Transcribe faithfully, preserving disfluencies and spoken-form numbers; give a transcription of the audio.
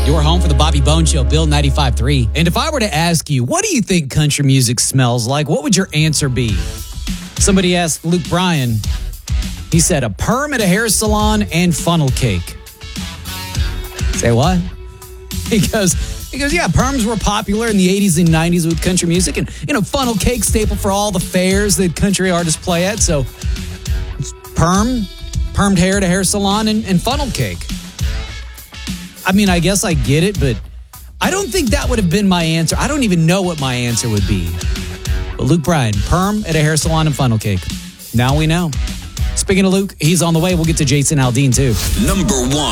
Your home for the Bobby Bone Show, Bill ninety-five point three. And if I were to ask you, what do you think country music smells like? What would your answer be? Somebody asked Luke Bryan. He said a perm at a hair salon and funnel cake. Say what? He goes, he goes, yeah, perms were popular in the eighties and nineties with country music. And, you know, funnel cake staple for all the fairs that country artists play at. So it's perm, permed hair at a hair salon and, and funnel cake. I mean, I guess I get it, but I don't think that would have been my answer. I don't even know what my answer would be. But Luke Bryan, perm at a hair salon and funnel cake. Now we know. Speaking of Luke, he's on the way. We'll get to Jason Aldean, too. Number one.